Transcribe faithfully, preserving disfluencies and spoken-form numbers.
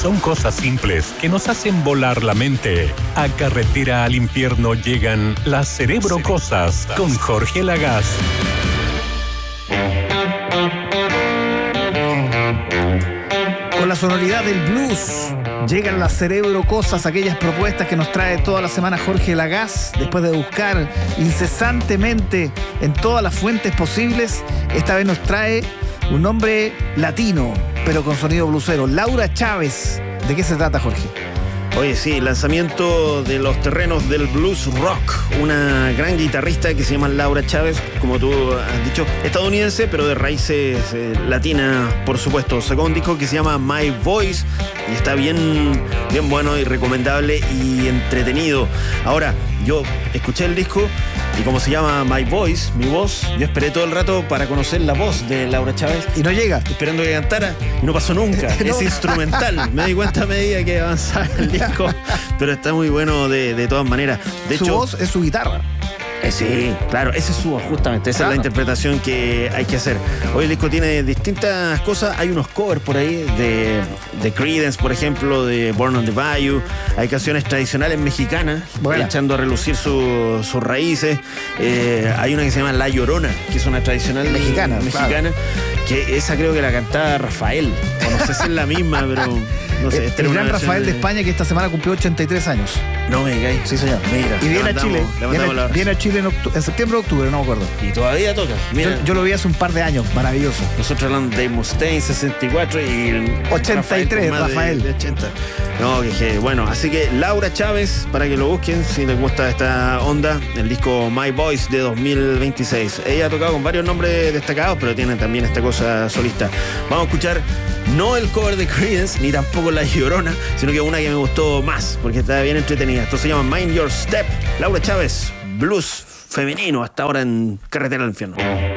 Son cosas simples que nos hacen volar la mente. A Carretera al Infierno llegan las Cerebrocosas con Jorge Lagaz. Con la sonoridad del blues llegan las Cerebrocosas, aquellas propuestas que nos trae toda la semana Jorge Lagaz, después de buscar incesantemente en todas las fuentes posibles. Esta vez nos trae un nombre latino, pero con sonido bluesero, Laura Chávez. ¿De qué se trata, Jorge? Oye, sí, lanzamiento de los terrenos del blues rock. Una gran guitarrista que se llama Laura Chávez, como tú has dicho, estadounidense, pero de raíces eh, latinas, por supuesto. Sacó un disco que se llama My Voice y está bien, bien bueno y recomendable y entretenido. Ahora, yo escuché el disco y como se llama My Voice, mi voz, yo esperé todo el rato para conocer la voz de Laura Chávez. Y no llega. Esperando que cantara y no pasó nunca. No. Es instrumental. Me di cuenta a medida que avanzaba el disco, pero está muy bueno de, de todas maneras. De su hecho, voz es su guitarra. Eh, sí, claro, esa es su voz, justamente. Esa claro. es la interpretación que hay que hacer. Hoy el disco tiene distintas cosas. Hay unos covers por ahí de, de Creedence, por ejemplo, de Born on the Bayou. Hay canciones tradicionales mexicanas, bueno. echando a relucir su, sus raíces. Eh, hay una que se llama La Llorona, que es una tradicional mexicana. mexicana claro. Que esa creo que la cantaba Rafael. O no sé si es la misma, pero no sé. El, el gran Rafael de... de España, que esta semana cumplió ochenta y tres años. No me digáis. Sí, señor. Mira, y viene a Chile. Viene, viene a Chile en, octu- en septiembre o octubre, no me acuerdo. Y todavía toca. Mira. Yo, yo lo vi hace un par de años, maravilloso. Nosotros hablando de Mustaine, sesenta y cuatro y ochenta y tres, Rafael. Rafael. De, de ochenta. No, que, que bueno, así que Laura Chávez, para que lo busquen si les gusta esta onda, el disco My Voice de dos mil veintiséis. Ella ha tocado con varios nombres destacados, pero tiene también esta cosa solista. Vamos a escuchar no el cover de Creedence, ni tampoco La Llorona, sino que una que me gustó más, porque está bien entretenida. Esto se llama Mind Your Step. Laura Chávez, blues femenino, hasta ahora en Carretera al Infierno.